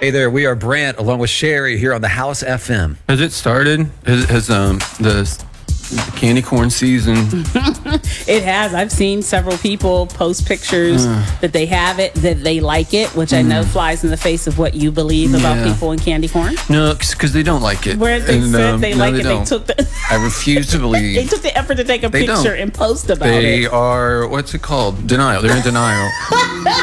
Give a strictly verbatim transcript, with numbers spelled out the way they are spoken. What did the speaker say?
Hey there, we are Brant along with Sherry here on the House F M. Has it started? Has, has um the candy corn season? It has. I've seen several people post pictures uh, that they have it, that they like it, which mm. I know flies in the face of what you believe yeah. about people in candy corn. No, because they don't like it. Where they and, said um, they no, like they it, don't. they took the. I refuse to believe. They took the effort to take a they picture don't. and post about they it. They are, what's it called? Denial. They're in denial.